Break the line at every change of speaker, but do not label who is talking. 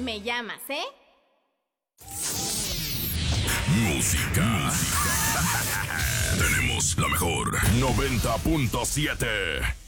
me llamas, ¿eh?
Música. Tenemos la mejor 90.7.